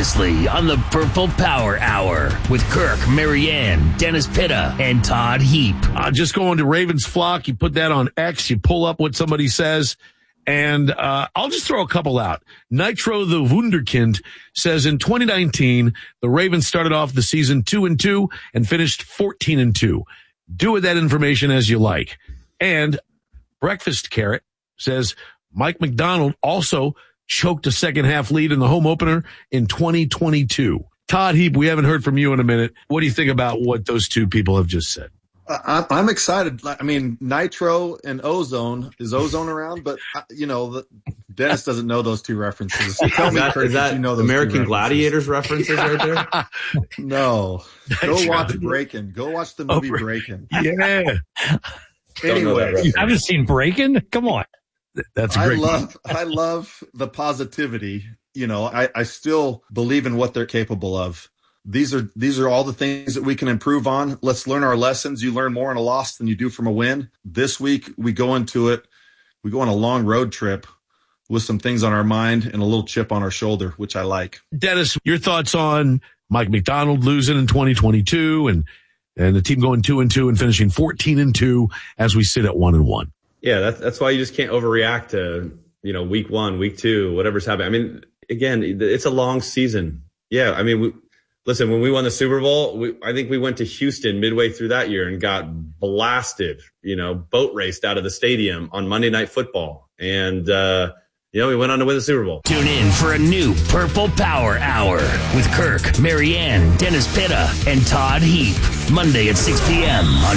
previously on the Purple Power Hour with Kirk, Marianne, Dennis Pitta, and Todd Heap. Just going to Ravens Flock. You put that on X. You pull up what somebody says. And I'll just throw a couple out. Nitro the Wunderkind says in 2019, the Ravens started off the season 2-2 and finished 14-2. Do with that information as you like. And Breakfast Carrot says Mike McDonald also choked a second half lead in the home opener in 2022. Todd Heap, we haven't heard from you in a minute. What do you think about what those two people have just said? I'm excited. I mean, Nitro and Ozone. Is Ozone around? But, Dennis doesn't know those two references. So tell me, Kurt, is that you know those American Gladiators references right there? No. Go watch Breakin'. Go watch the movie Breakin'. Yeah. Anyway. You haven't seen Breakin'? Come on. That's a great I love the positivity. I still believe in what they're capable of. These are all the things that we can improve on. Let's learn our lessons. You learn more in a loss than you do from a win. This week we go into it. We go on a long road trip with some things on our mind and a little chip on our shoulder, which I like. Dennis, your thoughts on Mike McDonald losing in 2022 and the team going 2-2 and finishing 14-2 as we sit at 1-1. Yeah, that's why you just can't overreact to, week 1, week 2, whatever's happening. I mean, again, it's a long season. Yeah. I mean, listen, when we won the Super Bowl, I think we went to Houston midway through that year and got blasted, boat raced out of the stadium on Monday Night Football. And, we went on to win the Super Bowl. Tune in for a new Purple Power Hour with Kirk, Marianne, Dennis Pitta, and Todd Heap. Monday at 6 p.m. on